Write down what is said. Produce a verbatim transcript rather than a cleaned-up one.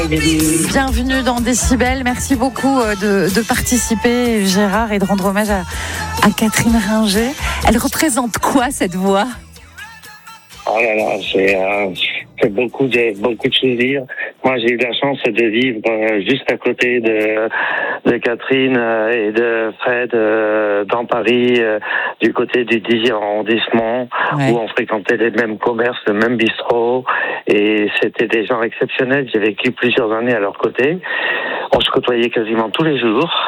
Bienvenue dans Décibel. Merci beaucoup de, de participer, Gérard, et de rendre hommage à, à Catherine Ringer. Elle représente quoi, cette voix ? Oh là là, c'est, euh, c'est beaucoup de beaucoup de souvenirs. Moi, j'ai eu la chance de vivre euh, juste à côté de de Catherine euh, et de Fred euh, dans Paris, euh, du côté du dixième arrondissement, ouais. Où on fréquentait les mêmes commerces, le même bistrot, et c'était des gens exceptionnels. J'ai vécu plusieurs années à leur côté. On se côtoyait quasiment tous les jours.